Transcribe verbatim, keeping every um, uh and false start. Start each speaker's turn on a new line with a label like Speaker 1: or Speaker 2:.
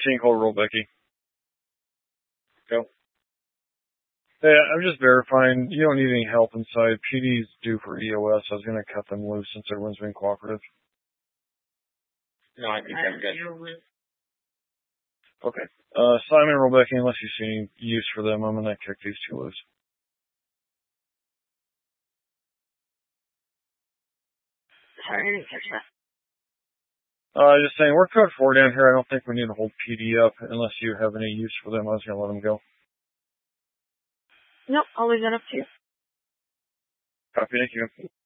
Speaker 1: sixteen, call roll Becky. Go. Yeah, I'm just verifying. You don't need any help inside. P D's due for E O S. I was going to cut them loose since everyone's been cooperative.
Speaker 2: No, I think I'm good.
Speaker 1: Okay. Uh, Simon, roll Becky, unless you see any use for them, I'm going to kick these two loose.
Speaker 3: Sorry, I didn't catch that.
Speaker 1: Uh, just saying, we're code four down here. I don't think we need to hold P D up unless you have any use for them. I was going to let them go.
Speaker 3: Nope, I'll leave that up to you.
Speaker 1: Copy, thank you.